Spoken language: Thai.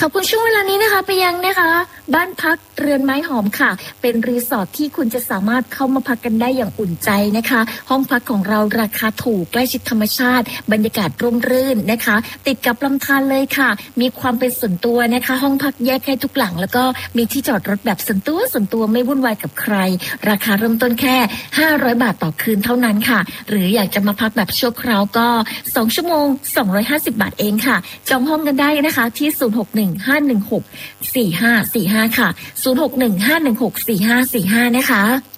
ขอบคุณช่วงเวลานี้นะคะไปยังนะคะบ้านพักเรือนไม้หอมค่ะเป็นรีสอร์ทที่คุณจะสามารถเข้ามาพักกันได้อย่างอุ่นใจนะคะห้องพักของเราราคาถูกใกล้ชิดธรรมชาติบรรยากาศร่มรื่นนะคะติดกับลำธารเลยค่ะมีความเป็นส่วนตัวนะคะห้องพักแยกให้ทุกหลังแล้วก็มีที่จอดรถแบบส่วนตัวไม่วุ่นวายกับใครราคาเริ่มต้นแค่500 บาทต่อคืนเท่านั้นค่ะหรืออยากจะมาพักแบบชั่วคราวก็2 ชั่วโมง250 บาทเองค่ะจองห้องกันได้นะคะที่0615164545ค่ะ0615164545นะคะ